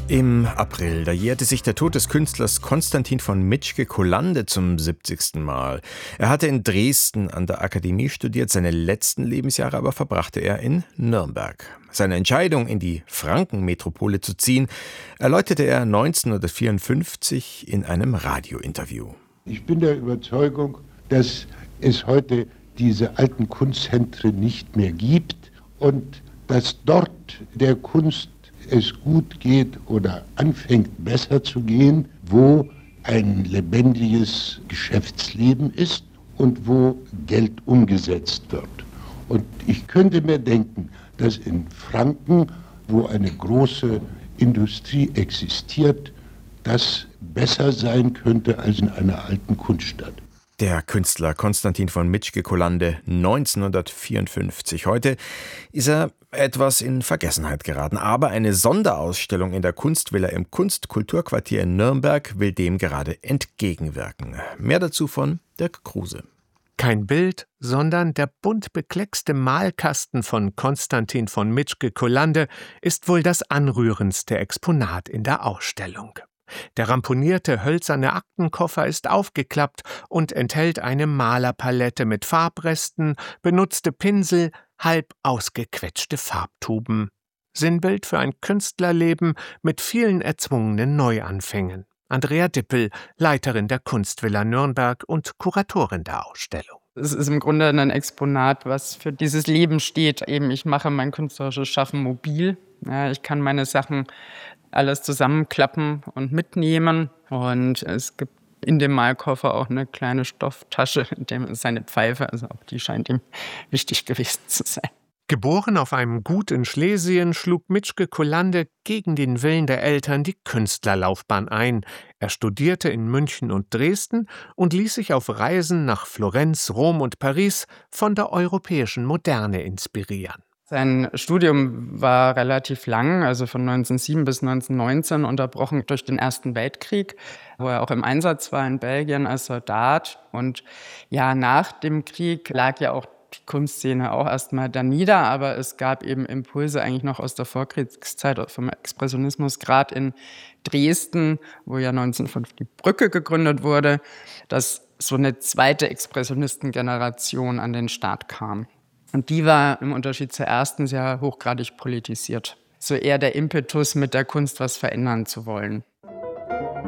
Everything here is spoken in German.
Im April, da jährte sich der Tod des Künstlers Konstantin von Mitschke-Kollande zum 70. Mal. Er hatte in Dresden an der Akademie studiert, seine letzten Lebensjahre aber verbrachte er in Nürnberg. Seine Entscheidung, in die Frankenmetropole zu ziehen, erläuterte er 1954 in einem Radiointerview. Ich bin der Überzeugung, dass es heute diese alten Kunstzentren nicht mehr gibt und dass dort der Kunst es gut geht oder anfängt besser zu gehen, wo ein lebendiges Geschäftsleben ist und wo Geld umgesetzt wird. Und ich könnte mir denken, dass in Franken, wo eine große Industrie existiert, das besser sein könnte als in einer alten Kunststadt. Der Künstler Konstantin von Mitschke-Kollande 1954. Heute ist er etwas in Vergessenheit geraten. Aber eine Sonderausstellung in der Kunstvilla im Kunst-Kulturquartier in Nürnberg will dem gerade entgegenwirken. Mehr dazu von Dirk Kruse. Kein Bild, sondern der bunt bekleckste Malkasten von Konstantin von Mitschke-Kollande ist wohl das anrührendste Exponat in der Ausstellung. Der ramponierte hölzerne Aktenkoffer ist aufgeklappt und enthält eine Malerpalette mit Farbresten, benutzte Pinsel, halb ausgequetschte Farbtuben. Sinnbild für ein Künstlerleben mit vielen erzwungenen Neuanfängen. Andrea Dippel, Leiterin der Kunstvilla Nürnberg und Kuratorin der Ausstellung. Es ist im Grunde ein Exponat, was für dieses Leben steht. Eben, ich mache mein künstlerisches Schaffen mobil. Ja, ich kann meine Sachen alles zusammenklappen und mitnehmen. Und es gibt in dem Malkoffer auch eine kleine Stofftasche, in dem ist seine Pfeife. Also auch die scheint ihm wichtig gewesen zu sein. Geboren auf einem Gut in Schlesien, schlug Mitschke-Kollande gegen den Willen der Eltern die Künstlerlaufbahn ein. Er studierte in München und Dresden und ließ sich auf Reisen nach Florenz, Rom und Paris von der europäischen Moderne inspirieren. Sein Studium war relativ lang, also von 1907 bis 1919, unterbrochen durch den Ersten Weltkrieg, wo er auch im Einsatz war in Belgien als Soldat. Und ja, nach dem Krieg lag ja auch die Kunstszene auch erstmal da nieder, aber es gab eben Impulse eigentlich noch aus der Vorkriegszeit, vom Expressionismus, gerade in Dresden, wo ja 1905 die Brücke gegründet wurde, dass so eine zweite Expressionistengeneration an den Start kam. Und die war im Unterschied zur ersten sehr hochgradig politisiert. So eher der Impetus, mit der Kunst was verändern zu wollen.